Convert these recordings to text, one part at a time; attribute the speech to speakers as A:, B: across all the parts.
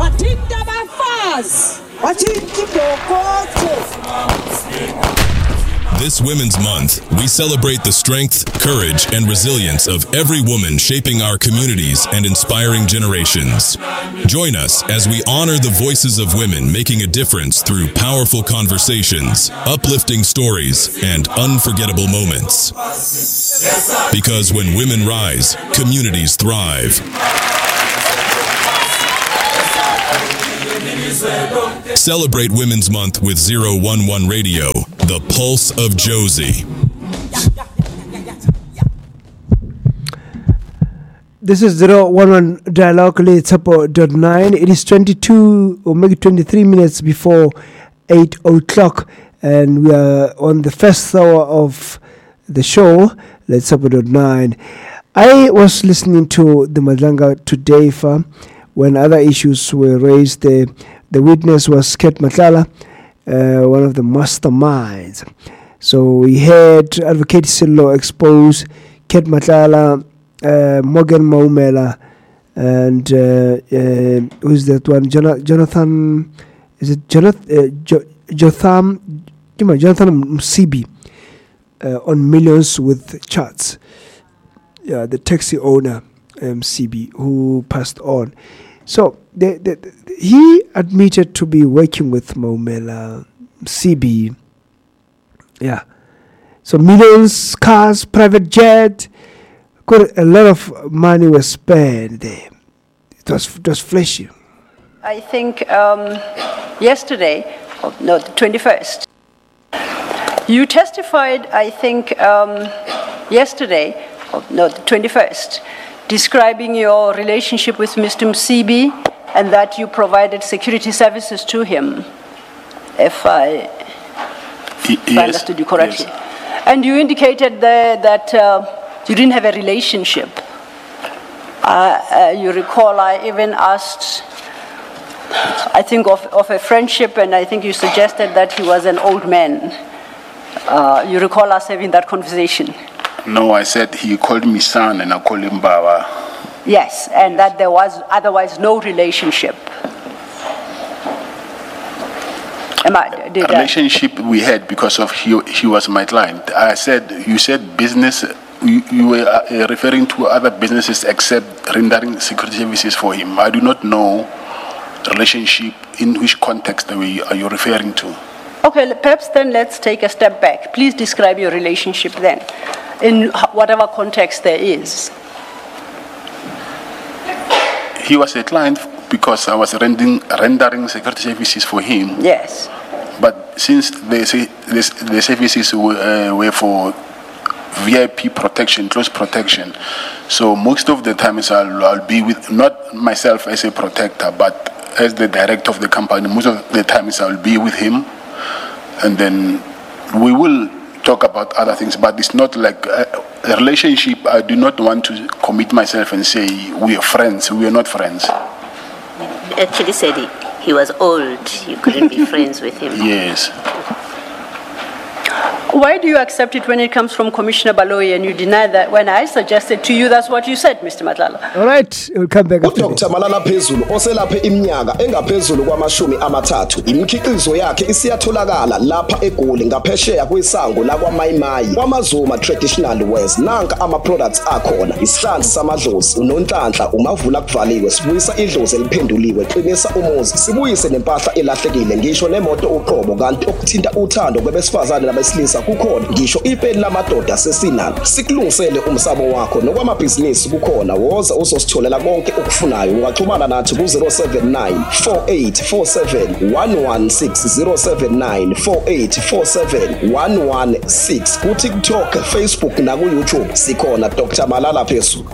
A: This Women's Month, we celebrate the strength, courage, and resilience of every woman shaping our communities and inspiring generations. Join us as we honor the voices of women making a difference through powerful conversations, uplifting stories, and unforgettable moments. Because when women rise, communities thrive. Celebrate Women's Month with 011 Radio, the pulse of Josie.
B: This is 011 Dialogue, Letsapo.9. It is 22 or maybe 23 minutes before 8 o'clock, and we are on the first hour of the show, Letsapo.9. I was listening to the Madlanga today, when other issues were raised. The witness was Kate Matlala, one of the masterminds. So we had Advocate Sello expose Kate Matlala, Morgan Maumela, and who's that one? Jonathan, is it Jonathan Msibi, on Millions with Charts. Yeah, the taxi owner, MCB, who passed on. So he admitted to be working with Maumela, CB. Yeah. So millions, cars, private jet, a lot of money was spent there. It was flashy.
C: I think yesterday, the 21st, you testified, I think yesterday, the 21st, describing your relationship with Mr. Msibi and that you provided security services to him, if I understood you correctly. Yes. And you indicated there that you didn't have a relationship. You recall I even asked, I think, of a friendship, and I think you suggested that he was an old man. You recall us having that conversation?
D: No, I said he called me son and I called him Baba.
C: Yes, and that there was otherwise no relationship.
D: Relationship we had because of he was my client. I said, you said business, you were referring to other businesses except rendering security services for him. I do not know relationship in which context are you referring to.
C: Okay, perhaps then let's take a step back. Please describe your relationship then, in whatever context there is.
D: He was a client because I was rendering security services for him.
C: Yes.
D: But since the services were for VIP protection, close protection, so most of the times I'll be with, not myself as a protector, but as the director of the company, most of the times I'll be with him. And then we will talk about other things, but it's not like a relationship. I do not want to commit myself and say we are friends. We are not friends.
E: You actually said he was old. You couldn't be friends with him.
D: Yes.
C: Why do you accept it when it comes from Commissioner Baloyi and you deny that when I suggested to you that's what you said, Mr. Matlala?
B: All right, we'll come back after
F: Dr. Malala Phezulu oselaphe iminyaka engaphezulu kwama-30 imikhiqizo yakhe isiyatholakala lapha eGoli ngaphesheya kwesango lakwaMayimayi kwamaZuma Traditional Wears. Nanka ama-products akhona: isihlanzi samadlozi, unonhlanhla, umavula kuvaliwe, sibuyisa idlozi eliphenduliwe, qinisa umuzi, sibuyise nempahla elahlekile, ngisho nemoto uqobo, kanti okuthinta uthando kwabesifazane nabesilisa kukhona, ngisho ipeni lamadoda sesinalo. Sikulungisele umsamo wakho nokwamabhizinisi kukhona. Woza uzositholela konke okufunayo. Ungaxhumana nathi ku-079 4847 116 079 4847 116 ku-TikTok, Facebook naku-YouTube sikhona Dr. Malala Phezulu.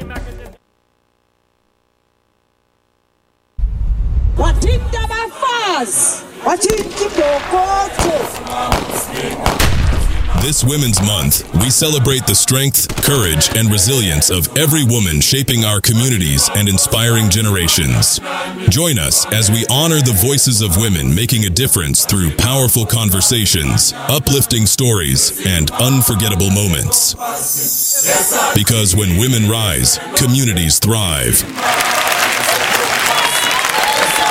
G: Wathinta abafazi, wathinta ibhokotho.
A: This Women's Month, we celebrate the strength, courage, and resilience of every woman shaping our communities and inspiring generations. Join us as we honor the voices of women making a difference through powerful conversations, uplifting stories, and unforgettable moments. Because when women rise, communities thrive.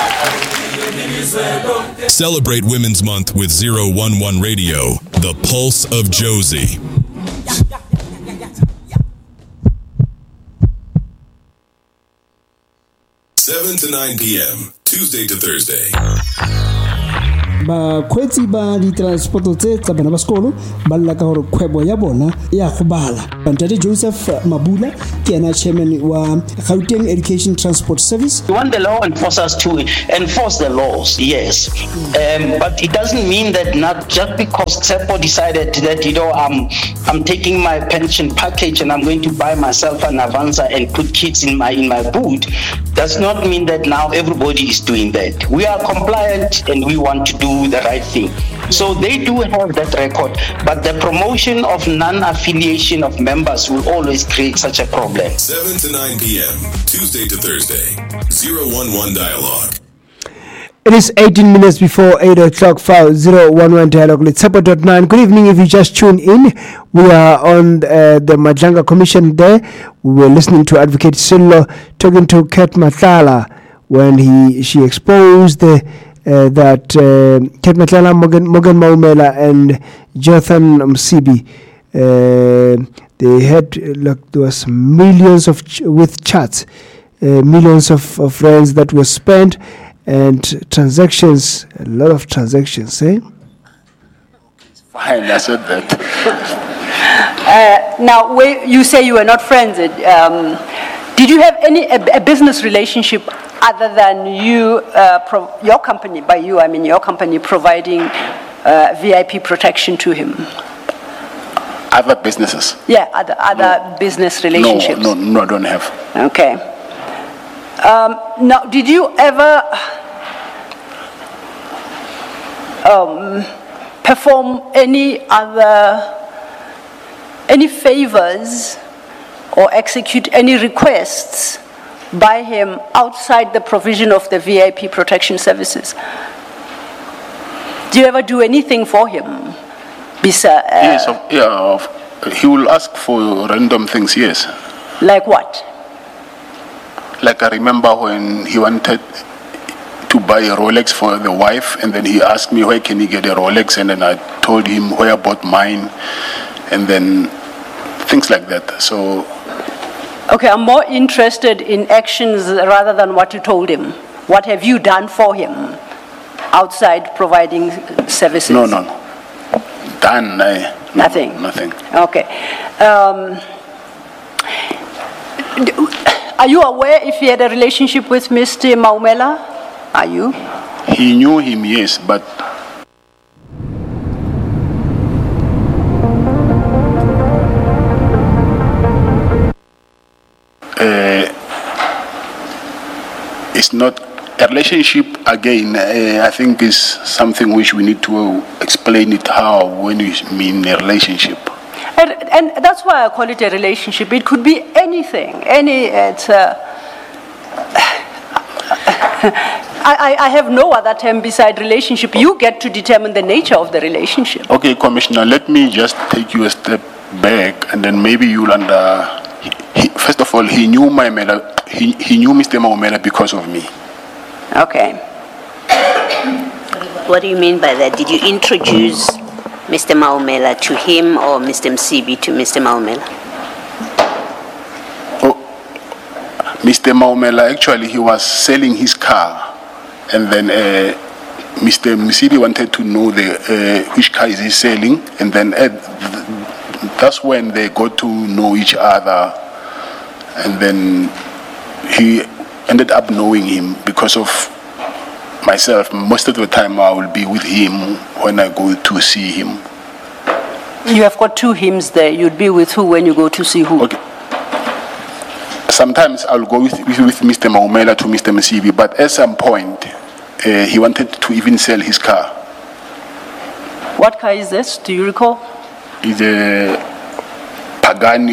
A: Celebrate Women's Month with 011 Radio, the pulse of Josie. 7 to 9 p.m., Tuesday to Thursday.
B: Bakgweetsi ba ditransporto tse tsa bana ba sekolo ba lla ka gore kgwebo ya bona ya go bala. Ntate Joseph Mabula ke ena chairman wa Gauteng Education Transport Service.
H: We want the law enforcers to enforce the laws, yes, but it doesn't mean that not just because Tsepo decided that I'm taking my pension package and I'm going to buy myself an Avanza and put kids in my boot does not mean that now everybody is doing that. We are compliant and we want to do the right thing. So they do have that record, but the promotion of non-affiliation of members will always create such a problem.
A: 7 to 9 p.m., Tuesday to Thursday, 011 Dialogue.
B: It is 18 minutes before 8 o'clock. File 011 Dialogue. Let's support 9. Good evening. If you just tune in, we are on the Majanga Commission there. We were listening to Advocate Silo talking to Ket Matlala when she exposed that Ket Matlala, Morgan Maumela, and Jonathan Msibi, they had there was millions with chats, millions of rands that were spent. And transactions, a lot of transactions, eh?
D: Fine, I said that.
C: Now, you say you were not friends. Did you have a business relationship other than your company, by you, I mean your company providing VIP protection to him?
D: Other businesses?
C: Yeah, other business relationships.
D: No, I don't have.
C: Okay. Now, did you ever perform any favors or execute any requests by him outside the provision of the VIP protection services? Do you ever do anything for him?
D: Yes, he will ask for random things, yes.
C: Like what?
D: Like I remember when he wanted to buy a Rolex for the wife, and then he asked me where can he get a Rolex, and then I told him where I bought mine, and then things like that. So
C: okay, I'm more interested in actions rather than what you told him. What have you done for him outside providing services?
D: No. Done?
C: Nothing.
D: Nothing.
C: Okay. Are you aware if he had a relationship with Mr. Maumela? Are you?
D: He knew him, yes, but it's not a relationship again. I think is something which we need to explain it how when we mean a relationship.
C: And that's why I call it a relationship. It could be anything. I have no other term beside relationship. You get to determine the nature of the relationship.
D: Okay, Commissioner, let me just take you a step back, and then maybe you'll first of all, he knew he knew Mr. Maumela because of me.
C: Okay.
E: What do you mean by that? Did you introduce Mr. Maumela to him or Mr. Msibi to Mr. Maumela?
D: Oh, Mr. Maumela, actually, he was selling his car. And then Mr. Msibi wanted to know which car is he selling. And then that's when they got to know each other. And then he ended up knowing him because of myself. Most of the time I will be with him when I go to see him.
C: You have got two hymns there. You'd be with who when you go to see who?
D: Okay. Sometimes I'll go with Mr. Maumela to Mr. Msibi, but at some point he wanted to even sell his car.
C: What car is this? Do you recall?
D: It's a Pagani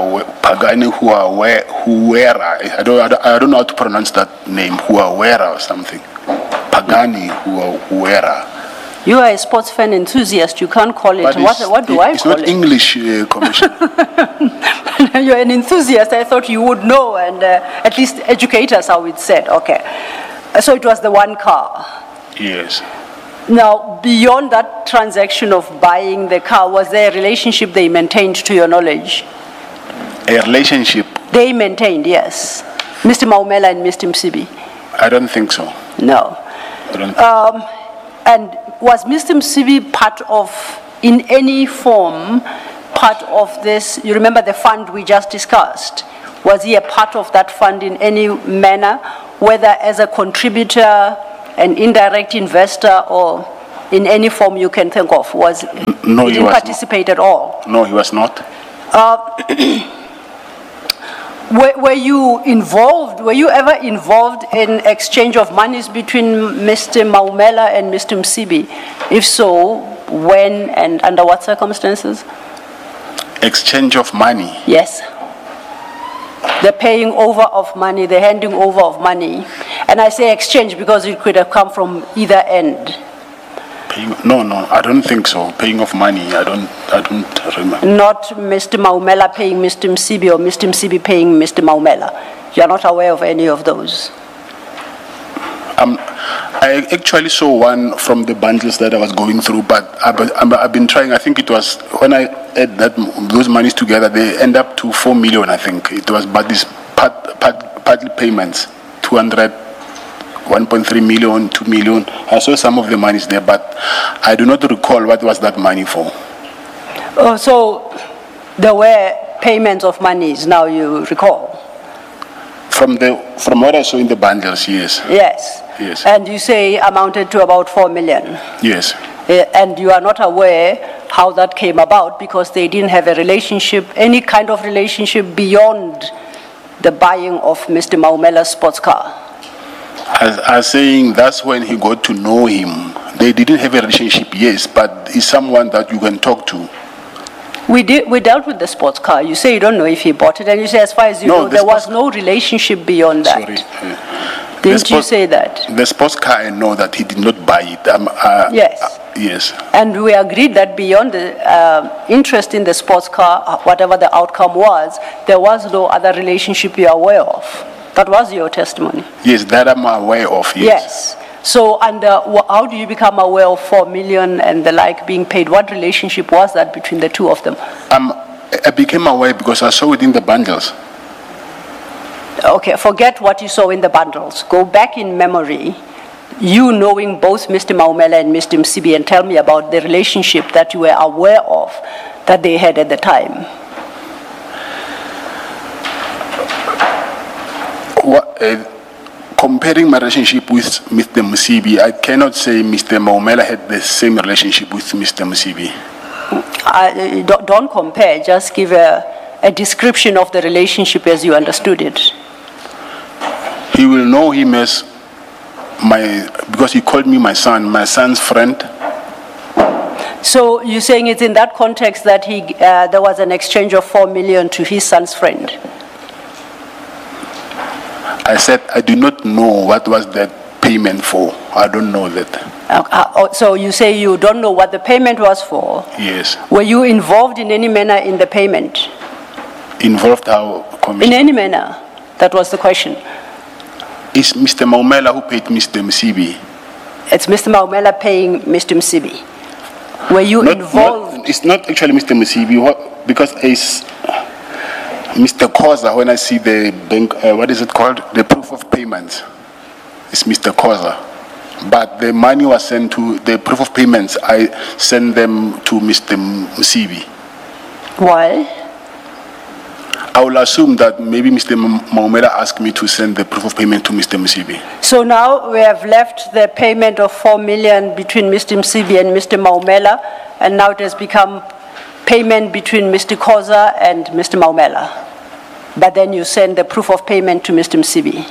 D: Huawera. I don't know how to pronounce that name. Huawera or something. Pagani Huawera.
C: You are a sports fan enthusiast. You can't call it. What do I call it?
D: It's not English, Commissioner.
C: You're an enthusiast. I thought you would know and at least educate us how it's said. Okay. So it was the one car.
D: Yes.
C: Now, beyond that transaction of buying the car, was there a relationship they maintained, to your knowledge?
D: A relationship?
C: They maintained, yes. Mr. Maumela and Mr. Msibi?
D: I don't think so.
C: No.
D: I don't
C: And was Mr. Msibi part of, in any form, part of this? You remember the fund we just discussed? Was he a part of that fund in any manner, whether as a contributor, an indirect investor, or in any form you can think of?
D: No,
C: he didn't participate at all?
D: No, he was not.
C: Were you involved? Were you ever involved in exchange of monies between Mr. Maumela and Mr. Msibi? If so, when and under what circumstances?
D: Exchange of money?
C: Yes. The paying over of money, the handing over of money. And I say exchange because it could have come from either end.
D: No, I don't think so. Paying of money, I don't remember.
C: Not Mr. Maumela paying Mr. Msibi or Mr. Msibi paying Mr. Maumela. You are not aware of any of those?
D: I actually saw one from the bundles that I was going through, but I've been trying. I think it was when I add those monies together, they end up to 4 million. I think it was, but these partly payments, 200, 1.3 million, 2 million. I saw some of the monies there, but I do not recall what was that money for.
C: Oh, so there were payments of monies. Now you recall.
D: From what I saw in the bundles, yes.
C: Yes.
D: Yes.
C: And you say amounted to about 4 million.
D: Yes.
C: And you are not aware how that came about because they didn't have a relationship, any kind of relationship beyond the buying of Mr. Maumela's sports car.
D: As I was saying, that's when he got to know him. They didn't have a relationship, yes, but he's someone that you can talk to.
C: We dealt with the sports car. You say you don't know if he bought it, and you say as far as you know, there was no relationship beyond that.
D: Sorry.
C: Didn't you say that?
D: The sports car, I know that he did not buy it.
C: Yes.
D: Yes.
C: And we agreed that beyond the interest in the sports car, whatever the outcome was, there was no other relationship you're aware of. That was your testimony.
D: Yes, that I'm aware of, yes.
C: Yes. So how do you become aware of 4 million and the like being paid? What relationship was that between the two of them?
D: I became aware because I saw it in the bundles.
C: Okay, forget what you saw in the bundles. Go back in memory, you knowing both Mr. Maumela and Mr. Msibi, and tell me about the relationship that you were aware of that they had at the time.
D: Comparing my relationship with Mr. Msibi, I cannot say Mr. Maumela had the same relationship with Mr. Msibi.
C: Don't compare, just give a description of the relationship as you understood it.
D: He will know him as because he called me my son's friend.
C: So you're saying it's in that context that there was an exchange of 4 million to his son's friend?
D: I said I do not know what was that payment for. I don't know that.
C: So you say you don't know what the payment was for?
D: Yes.
C: Were you involved in any manner in the payment?
D: Involved how?
C: In any manner? That was the question.
D: It's Mr. Maumela who paid Mr. Msibi. It's
C: Mr. Maumela paying Mr. Msibi. Were you involved?
D: It's not actually Mr. Msibi because it's Mr. Khoza. When I see the bank, what is it called? The proof of payment. It's Mr. Khoza. But the money was sent to the proof of payments. I sent them to Mr. Msibi.
C: Why?
D: I will assume that maybe Mr. Maumela asked me to send the proof of payment to Mr. Msibi.
C: So now we have left the payment of 4 million between Mr. Msibi and Mr. Maumela, and now it has become payment between Mr. Khoza and Mr. Maumela. But then you send the proof of payment to Mr. Msibi.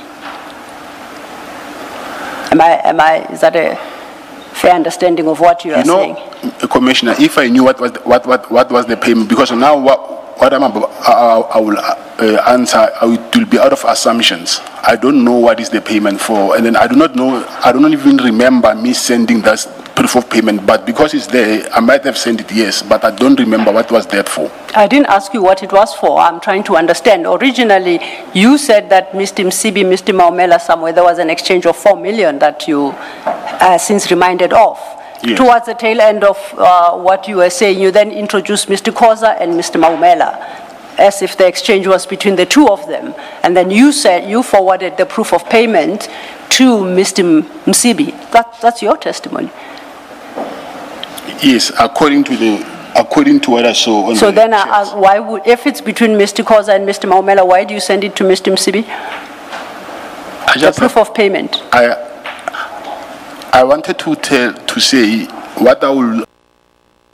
C: Is that a fair understanding of what you are saying?
D: Commissioner, if I knew what was the payment, because now what I'm about, I will answer, it will be out of assumptions. I don't know what is the payment for, and then I don't even remember me sending that proof of payment, but because it's there, I might have sent it, yes, but I don't remember what was that for.
C: I didn't ask you what it was for. I'm trying to understand. Originally, you said that Mr. Msibi, Mr. Maumela, somewhere there was an exchange of 4 million that you since reminded of.
D: Yes.
C: Towards the tail end of what you were saying, you then introduced Mr. Khoza and Mr. Maumela, as if the exchange was between the two of them. And then you said you forwarded the proof of payment to Mr. Msibi. That's your testimony.
D: Yes, according to what I saw on
C: So
D: the
C: then,
D: chats.
C: why would, if it's between Mr. Khoza and Mr. Maumela, why do you send it to Mr. Msibi? The proof of payment.
D: I wanted to say what I will